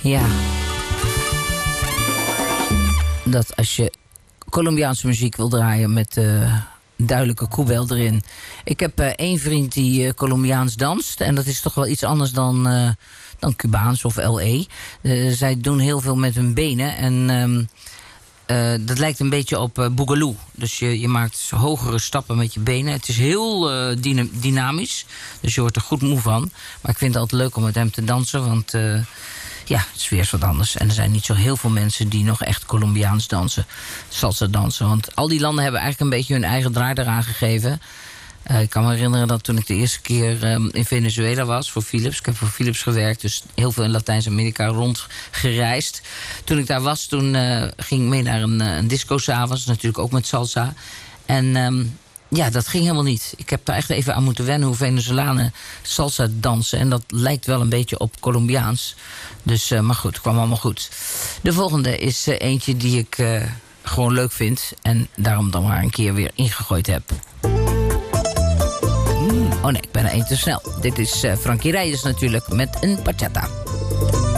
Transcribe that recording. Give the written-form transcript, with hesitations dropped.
Ja. Dat als je Colombiaanse muziek wil draaien met duidelijke koebel erin. Ik heb één vriend die Colombiaans danst. En dat is toch wel iets anders dan Cubaans of L.A. Zij doen heel veel met hun benen. En dat lijkt een beetje op boogaloo. Dus je maakt hogere stappen met je benen. Het is heel dynamisch. Dus je wordt er goed moe van. Maar ik vind het altijd leuk om met hem te dansen. Want ja, het is weer eens wat anders. En er zijn niet zo heel veel mensen die nog echt Colombiaans dansen. Salsa dansen. Want al die landen hebben eigenlijk een beetje hun eigen draai eraan gegeven. Ik kan me herinneren dat toen ik de eerste keer in Venezuela was voor Philips. Ik heb voor Philips gewerkt, dus heel veel in Latijns-Amerika rondgereisd. Toen ik daar was, toen ging ik mee naar een disco 's avonds. Natuurlijk ook met salsa. En ja, dat ging helemaal niet. Ik heb daar echt even aan moeten wennen hoe Venezolanen salsa dansen. En dat lijkt wel een beetje op Colombiaans. Dus, maar goed, het kwam allemaal goed. De volgende is eentje die ik gewoon leuk vind. En daarom dan maar een keer weer ingegooid heb. Oh nee, ik ben er één te snel. Dit is Frankie Rijers natuurlijk met een bachata.